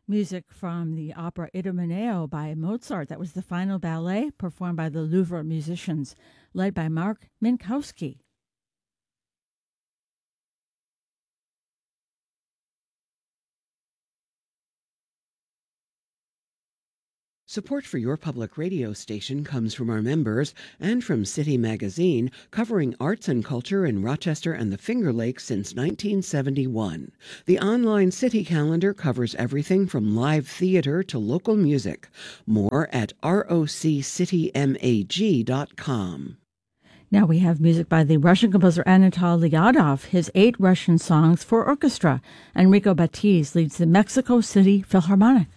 Music from the opera Idomeneo by Mozart. That was the final ballet performed by the Louvre musicians, led by Mark Minkowski. Support for your public radio station comes from our members and from City Magazine, covering arts and culture in Rochester and the Finger Lakes since 1971. The online City calendar covers everything from live theater to local music. More at roccitymag.com. Now we have music by the Russian composer Anatol Lyadov, his 8 Russian songs for orchestra. Enrico Battiz leads the Mexico City Philharmonic.